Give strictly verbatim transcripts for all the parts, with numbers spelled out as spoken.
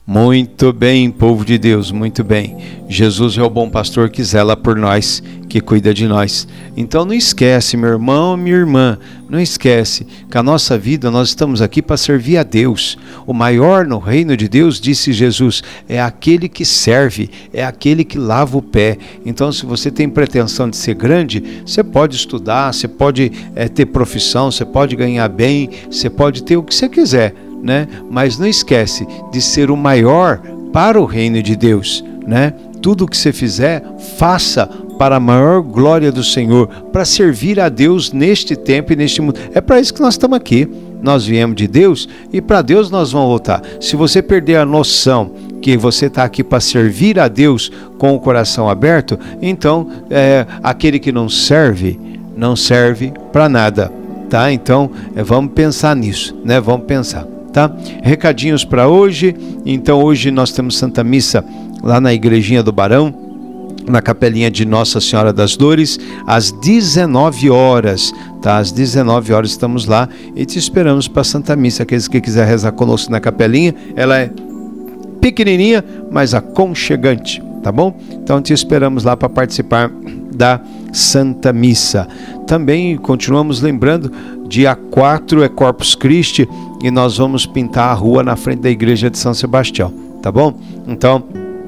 Muito bem, povo de Deus, muito bem. Jesus é o bom pastor que zela por nós, que cuida de nós. Então não esquece, meu irmão, minha irmã, não esquece que a nossa vida, nós estamos aqui para servir a Deus. O maior no reino de Deus, disse Jesus, é aquele que serve, é aquele que lava o pé. Então, se você tem pretensão de ser grande, você pode estudar, você pode é, ter profissão, você pode ganhar bem, você pode ter o que você quiser, né? Mas não esquece de ser o maior para o reino de Deus, né? Tudo o que você fizer, faça para a maior glória do Senhor, para servir a Deus neste tempo e neste mundo. É para isso que nós estamos aqui. Nós viemos de Deus e para Deus nós vamos voltar. Se você perder a noção que você está aqui para servir a Deus com o coração aberto, então é, aquele que não serve, não serve para nada, tá? Então é, vamos pensar nisso, né? Vamos pensar. Tá? Recadinhos para hoje. Então hoje nós temos Santa Missa lá na Igrejinha do Barão, na capelinha de Nossa Senhora das Dores, às dezenove horas, tá? Às dezenove horas estamos lá e te esperamos para Santa Missa. Aqueles que quiser rezar conosco na capelinha, ela é pequenininha, mas aconchegante, tá bom? Então te esperamos lá para participar da Santa Missa. Também continuamos lembrando, dia quatro é Corpus Christi e nós vamos pintar a rua na frente da igreja de São Sebastião, tá bom? Então,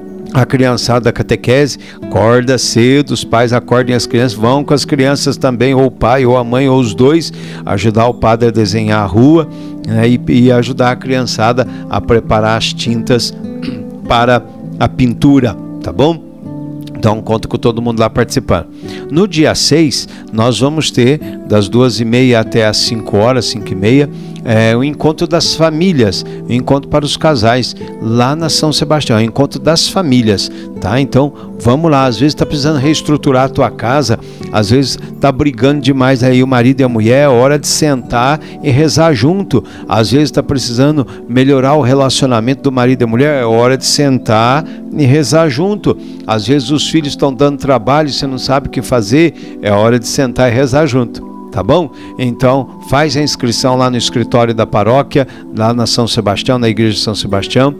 a criançada da catequese, acorda cedo, os pais acordem as crianças, vão com as crianças também, ou o pai, ou a mãe, ou os dois, ajudar o padre a desenhar a rua, né, e, e ajudar a criançada a preparar as tintas para a pintura, tá bom? Então, conto com todo mundo lá participando. No dia seis, nós vamos ter, das duas e meia até as cinco horas, cinco e meia, é, o encontro das famílias, o encontro para os casais, lá na São Sebastião, o encontro das famílias, tá? Então, vamos lá, às vezes está precisando reestruturar a tua casa, às vezes está brigando demais aí o marido e a mulher, é hora de sentar e rezar junto. Às vezes está precisando melhorar o relacionamento do marido e a mulher, é hora de sentar e rezar junto. Às vezes os filhos estão dando trabalho e você não sabe o que fazer, é hora de sentar e rezar junto. Tá bom? Então, faz a inscrição lá no escritório da paróquia, lá na São Sebastião, na igreja de São Sebastião,